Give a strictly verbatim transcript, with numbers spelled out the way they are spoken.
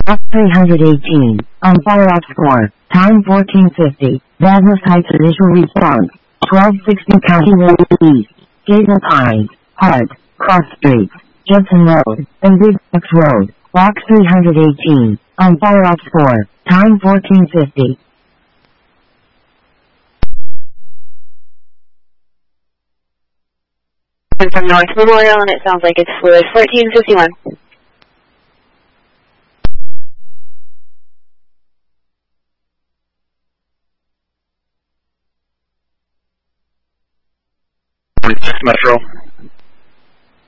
Box three hundred eighteen, on fire ops four, time fourteen fifty, Douglas Heights initial response, twelve sixty County Road East, Gable Pines, Hart, Cross Street, Judson Road, and Big Box Road, Box three hundred eighteen, on fire ops four, time fourteen fifty. From North Memorial, and it sounds like it's fluid fourteen fifty-one. Metro.